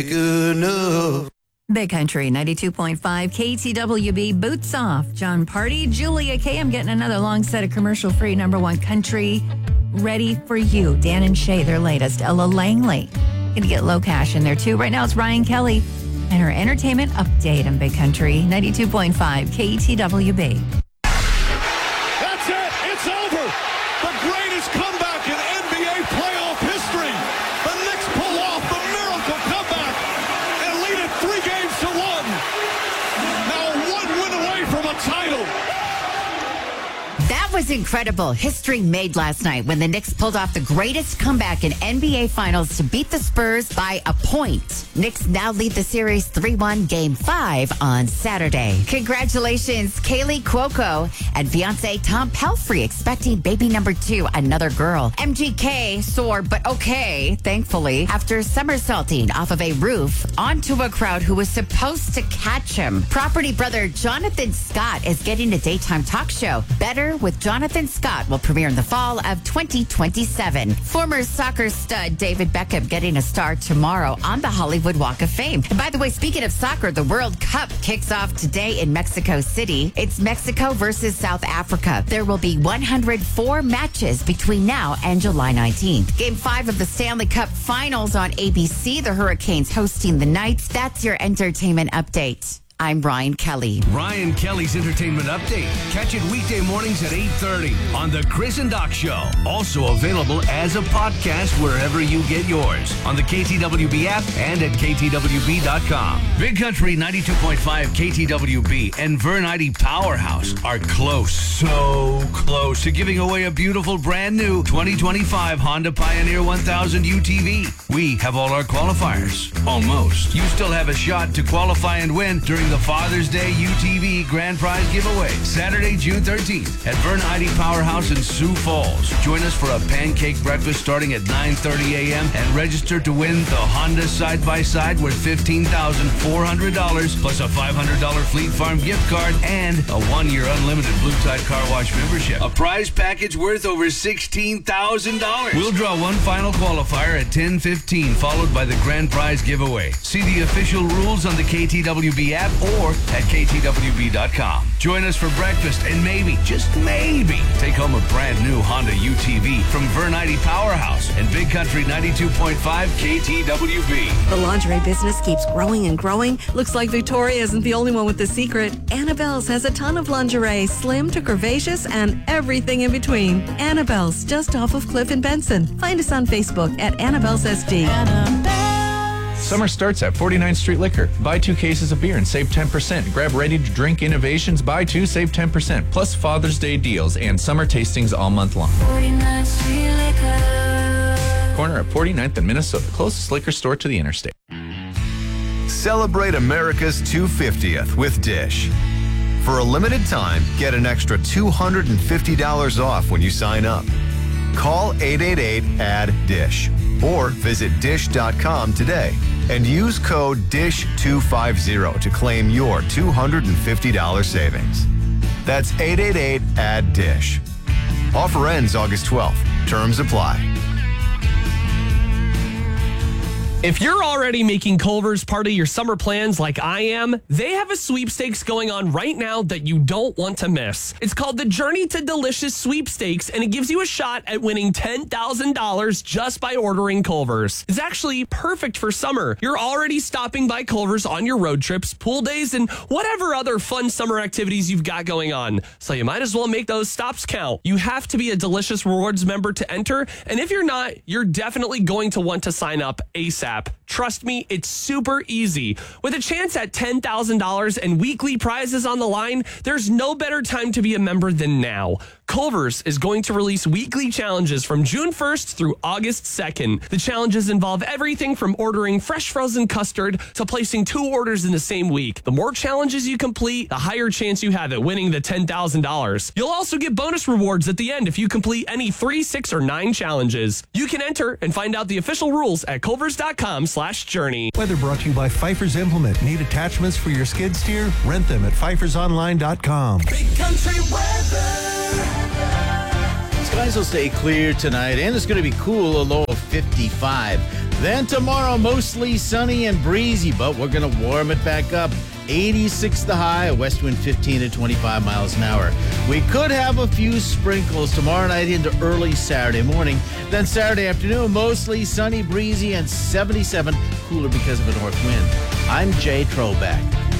Good enough. Big Country 92.5 KTWB. Boots Off. John Party, Julia K. I'm getting another long set of commercial-free number one country ready for you. Dan and Shay, their latest. Ella Langley. Gonna get Low Cash in there too. Right now it's Ryan Kelly and her entertainment update on Big Country 92.5 KTWB. That's it. It's over. The greatest comeback in NBA playoff history. The Knicks pull off the miracle comeback and lead it 3-1. Now one win away from a title. That was incredible. History made last night when the Knicks pulled off the greatest comeback in NBA Finals to beat the Spurs by a point. Knicks now lead the series 3-1 Game 5 on Saturday. Congratulations, Kaylee Cuoco and fiancé Tom Pelfrey expecting baby number 2, another girl. MGK sore but okay, thankfully, after somersaulting off of a roof onto a crowd who was supposed to catch him. Property brother Jonathan Scott is getting a daytime talk show. Better with Jonathan Scott will premiere in the fall of 2027. Former soccer stud David Beckham getting a star tomorrow on the Hollywood Walk of Fame. And by the way, speaking of soccer, the World Cup kicks off today in Mexico City. It's Mexico versus South Africa. There will be 104 matches between now and July 19th. Game 5 of the Stanley Cup Finals on ABC. The Hurricanes hosting the Knights. That's your entertainment update. I'm Ryan Kelly. Ryan Kelly's Entertainment Update. Catch it weekday mornings at 8:30 on The Chris and Doc Show. Also available as a podcast wherever you get yours. On the KTWB app and at KTWB.com. Big Country 92.5 KTWB and Vern ID Powerhouse are close, so close to giving away a beautiful brand new 2025 Honda Pioneer 1000 UTV. We have all our qualifiers. Almost. You still have a shot to qualify and win during the Father's Day UTV Grand Prize giveaway, Saturday, June 13th at Vern ID Powerhouse in Sioux Falls. Join us for a pancake breakfast starting at 9:30 a.m. and register to win the Honda Side-by-Side worth $15,400 plus a $500 Fleet Farm gift card and a 1-year unlimited Blue Tide Car Wash membership. A prize package worth over $16,000. We'll draw one final qualifier at 10:15, followed by the grand prize giveaway. See the official rules on the KTWB app or at KTWB.com. Join us for breakfast and maybe, just maybe, take home a brand new Honda UTV from Vern ID Powerhouse and Big Country 92.5 KTWB. The lingerie business keeps growing and growing. Looks like Victoria isn't the only one with the secret. Annabelle's has a ton of lingerie, slim to curvaceous and everything in between. Annabelle's, just off of Cliff and Benson. Find us on Facebook at Annabelle's SD. Summer starts at 49th Street Liquor. Buy 2 cases of beer and save 10%. Grab ready-to-drink innovations. Buy 2, save 10%. Plus Father's Day deals and summer tastings all month long. 49th Street Liquor. Corner at 49th and Minnesota. Closest liquor store to the interstate. Celebrate America's 250th with Dish. For a limited time, get an extra $250 off when you sign up. Call 888-ADD-DISH or visit dish.com today and use code DISH250 to claim your $250 savings. That's 888-ADD-DISH. Offer ends August 12th. Terms apply. If you're already making Culver's part of your summer plans like I am, they have a sweepstakes going on right now that you don't want to miss. It's called the Journey to Delicious Sweepstakes, and it gives you a shot at winning $10,000 just by ordering Culver's. It's actually perfect for summer. You're already stopping by Culver's on your road trips, pool days, and whatever other fun summer activities you've got going on. So you might as well make those stops count. You have to be a Delicious Rewards member to enter, and if you're not, you're definitely going to want to sign up ASAP. Trust me, it's super easy. With a chance at $10,000 and weekly prizes on the line, there's no better time to be a member than now. Culver's is going to release weekly challenges from June 1st through August 2nd. The challenges involve everything from ordering fresh frozen custard to placing 2 orders in the same week. The more challenges you complete, the higher chance you have at winning the $10,000. You'll also get bonus rewards at the end if you complete any 3, 6, or 9 challenges. You can enter and find out the official rules at culvers.com/journey. Weather brought to you by Pfeiffer's Implement. Need attachments for your skid steer? Rent them at pfeiffersonline.com. Big country weather. Skies will stay clear tonight, and it's going to be cool, a low of 55. Then tomorrow, mostly sunny and breezy, but we're going to warm it back up. 86 the high, a west wind 15 to 25 miles an hour. We could have a few sprinkles tomorrow night into early Saturday morning. Then Saturday afternoon, mostly sunny, breezy, and 77, cooler because of a north wind. I'm Jay Troback.